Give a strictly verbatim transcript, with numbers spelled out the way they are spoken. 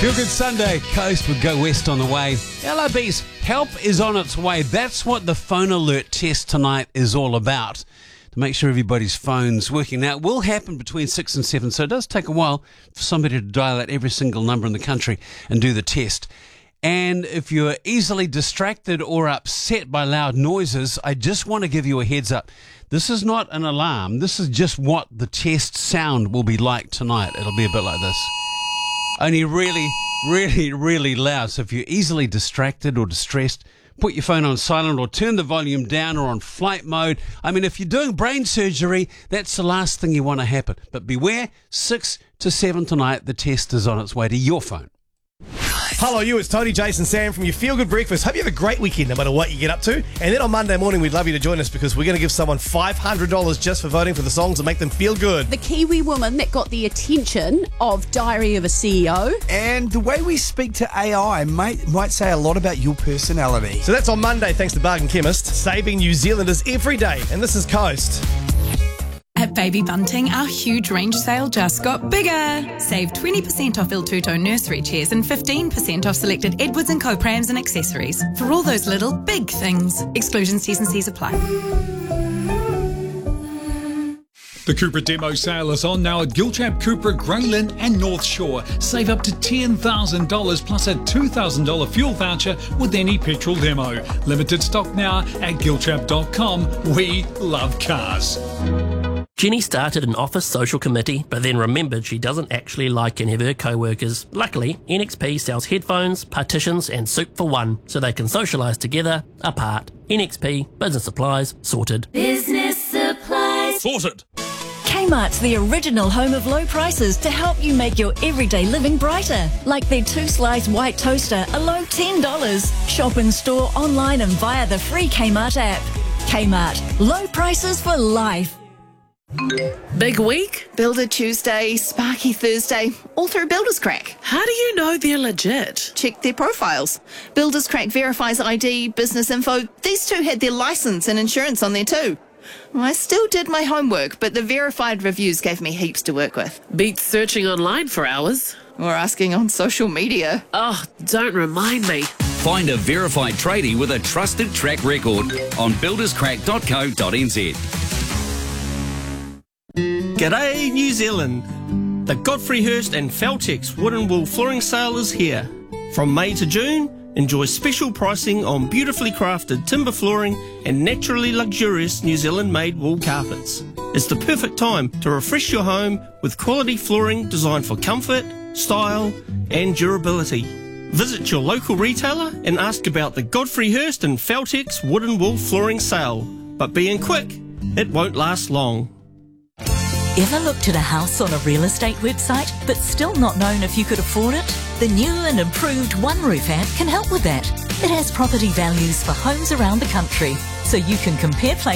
Feel Good Sunday, Coast with Go West on the way. L R B's help is on its way. That's what the phone alert test tonight is all about. To make sure everybody's phone's working. Now, it will happen between six and seven, so it does take a while for somebody to dial out every single number in the country and do the test. And if you're easily distracted or upset by loud noises, I just want to give you a heads up. This is not an alarm. This is just what the test sound will be like tonight. It'll be a bit like this. Only really, really, really loud. So if you're easily distracted or distressed, put your phone on silent or turn the volume down or on flight mode. I mean, if you're doing brain surgery, that's the last thing you want to happen. But beware, six to seven tonight, the test is on its way to your phone. Hello, you. It's Tony, Jason, Sam from your Feel Good Breakfast. Hope you have a great weekend, no matter what you get up to. And then on Monday morning, we'd love you to join us because we're going to give someone five hundred dollars just for voting for the songs that make them feel good. The Kiwi woman that got the attention of Diary of a C E O. And the way we speak to A I might, might say a lot about your personality. So that's on Monday, thanks to Bargain Chemist, saving New Zealanders every day. And this is Coast. At Baby Bunting, our huge range sale just got bigger. Save twenty percent off Il Tuto nursery chairs and fifteen percent off selected Edwards and Co prams and accessories for all those little big things. Exclusions, T's and C's apply. The Cupra demo sale is on now at Gilchap, Cupra, Grey Lynn and North Shore. Save up to ten thousand dollars plus a two thousand dollars fuel voucher with any petrol demo. Limited stock now at gilchap dot com. We love cars. Jenny started an office social committee, but then remembered she doesn't actually like any of her co-workers. Luckily, N X P sells headphones, partitions and soup for one, so they can socialise together, apart. N X P, business supplies, sorted. Business supplies. Sorted. Kmart's the original home of low prices to help you make your everyday living brighter. Like their two-slice white toaster, a low ten dollars. Shop in store, online and via the free Kmart app. Kmart, low prices for life. Big week? Builder Tuesday, Sparky Thursday, all through Builders Crack. How do you know they're legit? Check their profiles. Builders Crack verifies I D, business info. These two had their license and insurance on there too. I still did my homework, but the verified reviews gave me heaps to work with. Beats searching online for hours. Or asking on social media. Oh, don't remind me. Find a verified tradie with a trusted track record on builders crack dot co dot n z. G'day New Zealand! The Godfrey Hirst and Feltex Wooden Wool Flooring Sale is here. From May to June, enjoy special pricing on beautifully crafted timber flooring and naturally luxurious New Zealand-made wool carpets. It's the perfect time to refresh your home with quality flooring designed for comfort, style and durability. Visit your local retailer and ask about the Godfrey Hirst and Feltex Wooden Wool Flooring Sale. But being quick, it won't last long. Ever looked at a house on a real estate website but still not known if you could afford it? The new and improved OneRoof app can help with that. It has property values for homes around the country, so you can compare places